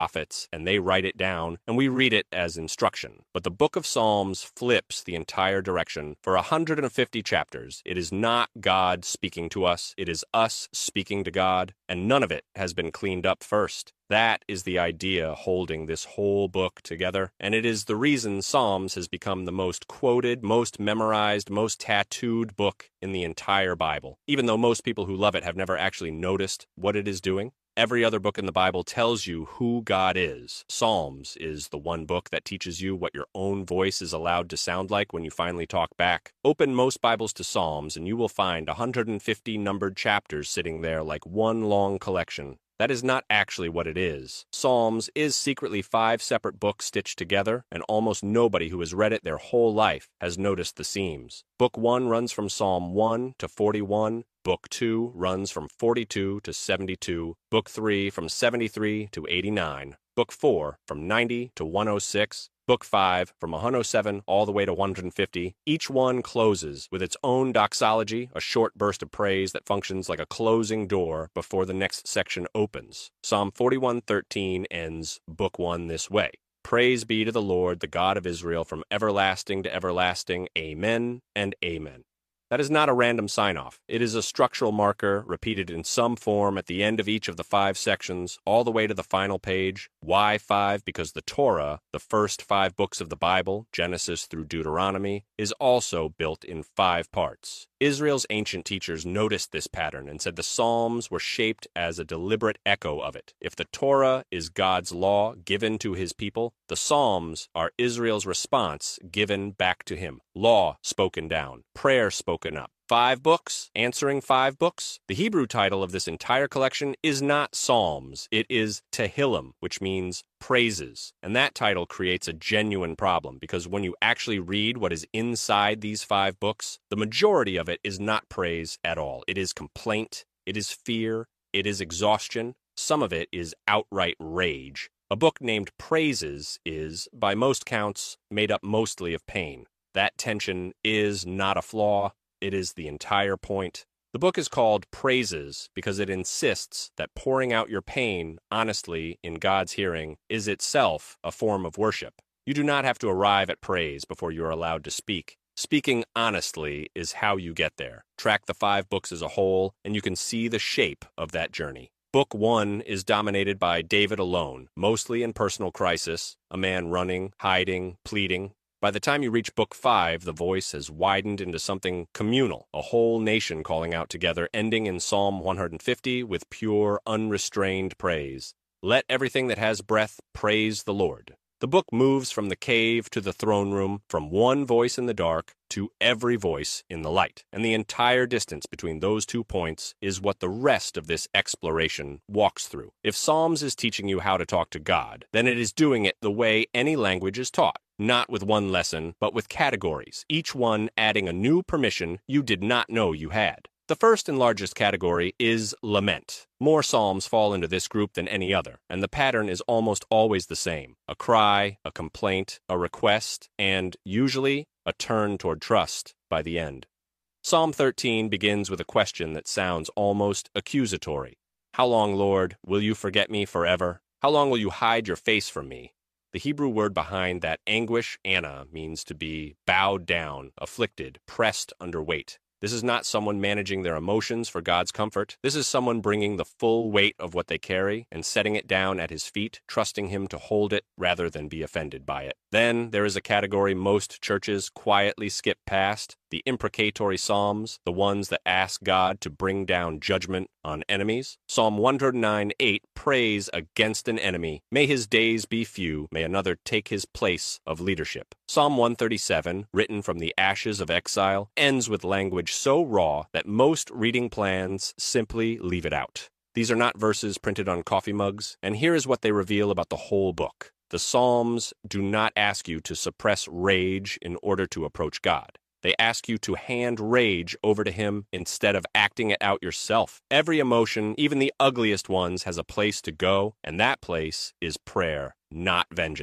prophets, and they write it down, and we read it as instruction. But the book of Psalms flips the entire direction. For 150 chapters, it is not God speaking to us, it is us speaking to God, and none of it has been cleaned up first. That is the idea holding this whole book together, and it is the reason Psalms has become the most quoted, most memorized, most tattooed book in the entire Bible. Even though most people who love it have never actually noticed what it is doing, every other book in the Bible tells you who God is. Psalms is the one book that teaches you what your own voice is allowed to sound like when you finally talk back. Open most Bibles to Psalms, and you will find 150 numbered chapters sitting there like one long collection. That is not actually what it is. Psalms is secretly 5 separate books stitched together, and almost nobody who has read it their whole life has noticed the seams. Book 1 runs from Psalm 1 to 41. Book 2 runs from 42 to 72. Book 3 from 73 to 89. Book 4 from 90 to 106. Book 5 from 107 all the way to 150. Each one closes with its own doxology, a short burst of praise that functions like a closing door before the next section opens. Psalm 41:13 ends Book 1 this way. Praise be to the Lord, the God of Israel, from everlasting to everlasting. Amen and amen. That is not a random sign-off. It is a structural marker repeated in some form at the end of each of the 5 sections, all the way to the final page. Why 5? Because the Torah, the first 5 books of the Bible, Genesis through Deuteronomy, is also built in 5 parts. Israel's ancient teachers noticed this pattern and said the Psalms were shaped as a deliberate echo of it. If the Torah is God's law given to his people, the Psalms are Israel's response given back to him. Law spoken down, prayer spoken up. 5 books, answering 5 books. The Hebrew title of this entire collection is not Psalms. It is Tehillim, which means praises. And that title creates a genuine problem because when you actually read what is inside these 5 books, the majority of it is not praise at all. It is complaint, it is fear, it is exhaustion. Some of it is outright rage. A book named Praises is, by most counts, made up mostly of pain. That tension is not a flaw. It is the entire point. The book is called Praises because it insists that pouring out your pain honestly in God's hearing is itself a form of worship. You do not have to arrive at praise before you are allowed to speak. Speaking honestly is how you get there. Track the 5 books as a whole, and you can see the shape of that journey. Book 1 is dominated by David alone, mostly in personal crisis, a man running, hiding, pleading. By the time you reach Book 5, the voice has widened into something communal, a whole nation calling out together, ending in Psalm 150 with pure, unrestrained praise. Let everything that has breath praise the Lord. The book moves from the cave to the throne room, from one voice in the dark to every voice in the light. And the entire distance between those 2 points is what the rest of this exploration walks through. If Psalms is teaching you how to talk to God, then it is doing it the way any language is taught. Not with one lesson, but with categories, each one adding a new permission you did not know you had. The first and largest category is lament. More psalms fall into this group than any other, and the pattern is almost always the same. A cry, a complaint, a request, and, usually, a turn toward trust by the end. Psalm 13 begins with a question that sounds almost accusatory. How long, Lord, will you forget me forever? How long will you hide your face from me? The Hebrew word behind that anguish, Anna, means to be bowed down, afflicted, pressed under weight. This is not someone managing their emotions for God's comfort. This is someone bringing the full weight of what they carry and setting it down at his feet, trusting him to hold it rather than be offended by it. Then there is a category most churches quietly skip past, the imprecatory psalms, the ones that ask God to bring down judgment on enemies. Psalm 109:8, praise against an enemy. May his days be few, may another take his place of leadership. Psalm 137, written from the ashes of exile, ends with language so raw that most reading plans simply leave it out. These are not verses printed on coffee mugs, and here is what they reveal about the whole book. The Psalms do not ask you to suppress rage in order to approach God. They ask you to hand rage over to him instead of acting it out yourself. Every emotion, even the ugliest ones, has a place to go, and that place is prayer, not vengeance.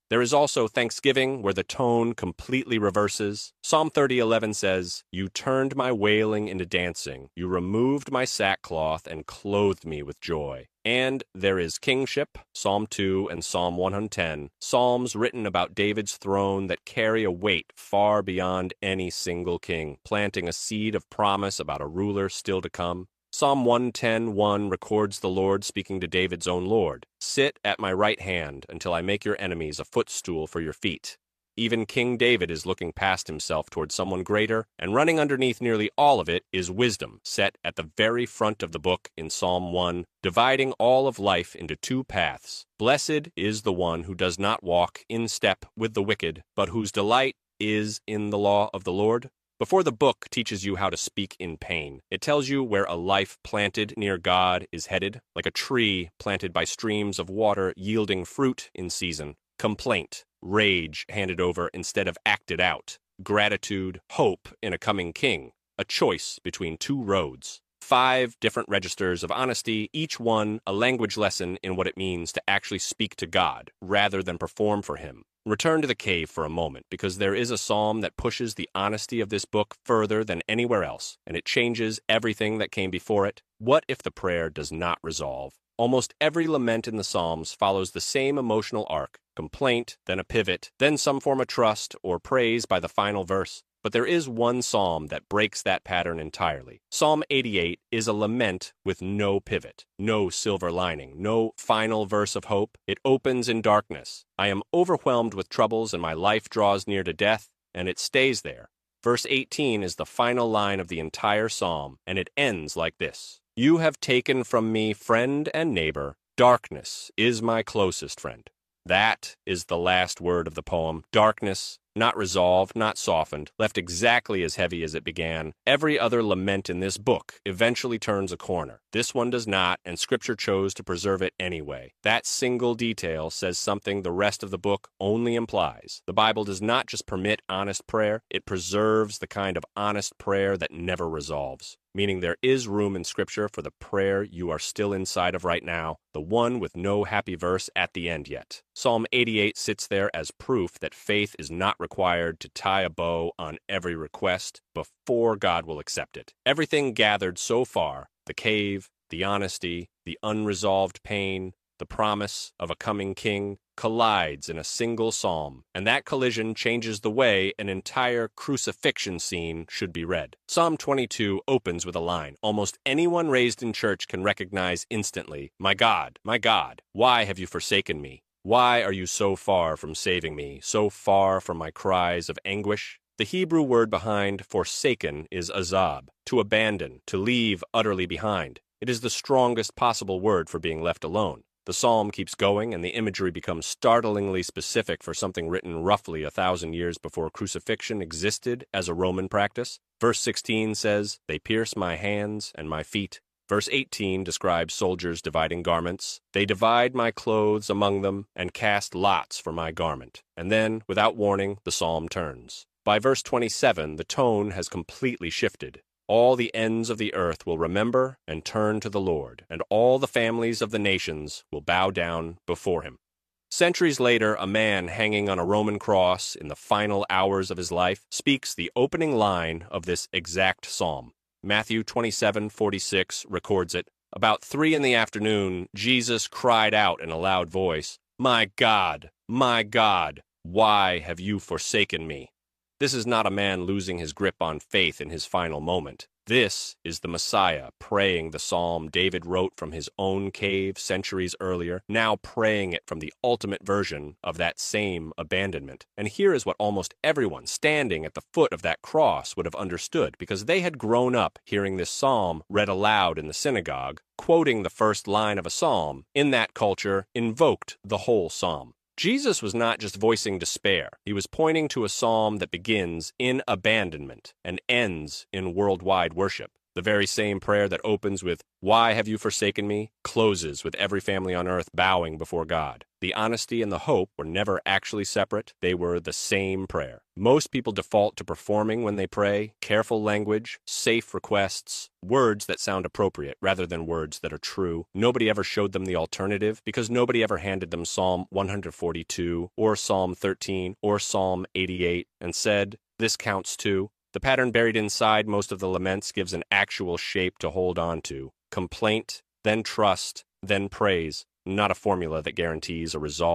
There is also thanksgiving, where the tone completely reverses. Psalm 30:11 says, "You turned my wailing into dancing. You removed my sackcloth and clothed me with joy." And there is kingship, Psalm 2 and Psalm 110, psalms written about David's throne that carry a weight far beyond any single king, planting a seed of promise about a ruler still to come. Psalm 110:1 records the Lord speaking to David's own Lord, "Sit at my right hand until I make your enemies a footstool for your feet." Even King David is looking past himself toward someone greater, and running underneath nearly all of it is wisdom, set at the very front of the book in Psalm 1, dividing all of life into two paths. Blessed is the one who does not walk in step with the wicked, but whose delight is in the law of the Lord. Before the book teaches you how to speak in pain, it tells you where a life planted near God is headed, like a tree planted by streams of water yielding fruit in season. Complaint, rage handed over instead of acted out, gratitude, hope in a coming king, a choice between two roads. 5 different registers of honesty, each one a language lesson in what it means to actually speak to God rather than perform for Him. Return to the cave for a moment, because there is a psalm that pushes the honesty of this book further than anywhere else, and it changes everything that came before it. What if the prayer does not resolve? Almost every lament in the Psalms follows the same emotional arc: complaint, then a pivot, then some form of trust or praise by the final verse. But there is one psalm that breaks that pattern entirely. Psalm 88 is a lament with no pivot, no silver lining, no final verse of hope. It opens in darkness. I am overwhelmed with troubles and my life draws near to death, and it stays there. Verse 18 is the final line of the entire psalm, and it ends like this: "You have taken from me friend and neighbor. Darkness is my closest friend." That is the last word of the poem. Darkness, not resolved, not softened, left exactly as heavy as it began. Every other lament in this book eventually turns a corner. This one does not, and Scripture chose to preserve it anyway. That single detail says something the rest of the book only implies. The Bible does not just permit honest prayer, it preserves the kind of honest prayer that never resolves. Meaning there is room in Scripture for the prayer you are still inside of right now, the one with no happy verse at the end yet. Psalm 88 sits there as proof that faith is not required to tie a bow on every request before God will accept it. Everything gathered so far, the cave, the honesty, the unresolved pain, the promise of a coming king, collides in a single psalm, and that collision changes the way an entire crucifixion scene should be read. Psalm 22 opens with a line almost anyone raised in church can recognize instantly: my God, why have you forsaken me? Why are you so far from saving me, so far from my cries of anguish? The Hebrew word behind forsaken is azab, to abandon, to leave utterly behind. It is the strongest possible word for being left alone. The psalm keeps going, and the imagery becomes startlingly specific for something written roughly 1,000 years before crucifixion existed as a Roman practice. Verse 16 says, "They pierce my hands and my feet." Verse 18 describes soldiers dividing garments. "They divide my clothes among them and cast lots for my garment." And then, without warning, the psalm turns. By verse 27, the tone has completely shifted. All the ends of the earth will remember and turn to the Lord, and all the families of the nations will bow down before him. Centuries later, a man hanging on a Roman cross in the final hours of his life speaks the opening line of this exact psalm. Matthew 27:46 records it. About 3 in the afternoon, Jesus cried out in a loud voice, my God, why have you forsaken me?" This is not a man losing his grip on faith in his final moment. This is the Messiah praying the psalm David wrote from his own cave centuries earlier, now praying it from the ultimate version of that same abandonment. And here is what almost everyone standing at the foot of that cross would have understood, because they had grown up hearing this psalm read aloud in the synagogue. Quoting the first line of a psalm, in that culture, invoked the whole psalm. Jesus was not just voicing despair. He was pointing to a psalm that begins in abandonment and ends in worldwide worship. The very same prayer that opens with, "Why have you forsaken me?" closes with every family on earth bowing before God. The honesty and the hope were never actually separate. They were the same prayer. Most people default to performing when they pray, careful language, safe requests, words that sound appropriate rather than words that are true. Nobody ever showed them the alternative because nobody ever handed them Psalm 142 or Psalm 13 or Psalm 88 and said, "This counts too." The pattern buried inside most of the laments gives an actual shape to hold on to. Complaint, then trust, then praise, not a formula that guarantees a result.